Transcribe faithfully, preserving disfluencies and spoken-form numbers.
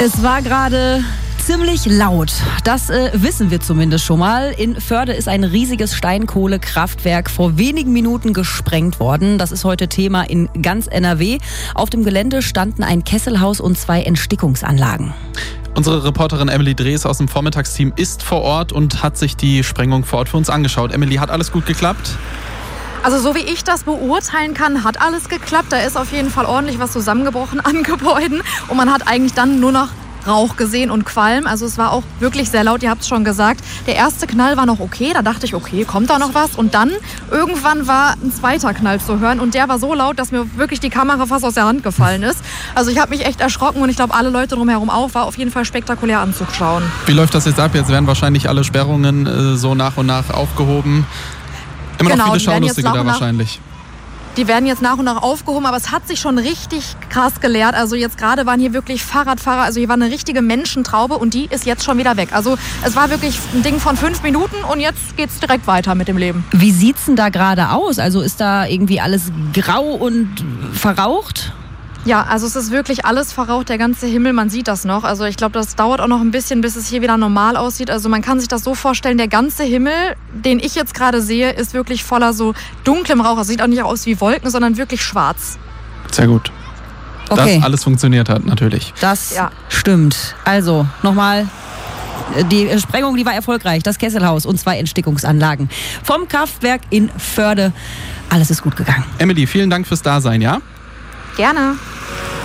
Es war gerade ziemlich laut. Das äh, wissen wir zumindest schon mal. In Förde ist ein riesiges Steinkohlekraftwerk vor wenigen Minuten gesprengt worden. Das ist heute Thema in ganz N R W. Auf dem Gelände standen ein Kesselhaus und zwei Entstickungsanlagen. Unsere Reporterin Emily Drees aus dem Vormittagsteam ist vor Ort und hat sich die Sprengung vor Ort für uns angeschaut. Emily, hat alles gut geklappt? Also so wie ich das beurteilen kann, hat alles geklappt. Da ist auf jeden Fall ordentlich was zusammengebrochen an Gebäuden. Und man hat eigentlich dann nur noch Rauch gesehen und Qualm. Also es war auch wirklich sehr laut, ihr habt es schon gesagt. Der erste Knall war noch okay, da dachte ich, okay, kommt da noch was? Und dann irgendwann war ein zweiter Knall zu hören und der war so laut, dass mir wirklich die Kamera fast aus der Hand gefallen ist. Also ich habe mich echt erschrocken und ich glaube, alle Leute drumherum auch. War auf jeden Fall spektakulär anzuschauen. Wie läuft das jetzt ab? Jetzt werden wahrscheinlich alle Sperrungen äh, so nach und nach aufgehoben. Immer genau, noch viele Schaulustige da wahrscheinlich. Die werden jetzt nach und nach aufgehoben, aber es hat sich schon richtig krass geleert. Also jetzt gerade waren hier wirklich Fahrradfahrer, also hier war eine richtige Menschentraube und die ist jetzt schon wieder weg. Also es war wirklich ein Ding von fünf Minuten und jetzt geht's direkt weiter mit dem Leben. Wie sieht's denn da gerade aus? Also ist da irgendwie alles grau und verraucht? Ja, also es ist wirklich alles verraucht, der ganze Himmel, man sieht das noch. Also ich glaube, das dauert auch noch ein bisschen, bis es hier wieder normal aussieht. Also man kann sich das so vorstellen, der ganze Himmel, den ich jetzt gerade sehe, ist wirklich voller so dunklem Rauch. Es sieht auch nicht aus wie Wolken, sondern wirklich schwarz. Sehr gut. Okay. Dass alles funktioniert hat, natürlich. Das ja. stimmt. Also nochmal, die Sprengung, die war erfolgreich. Das Kesselhaus und zwei Entstickungsanlagen vom Kraftwerk in Förde. Alles ist gut gegangen. Emily, vielen Dank fürs Dasein, ja? Gerne.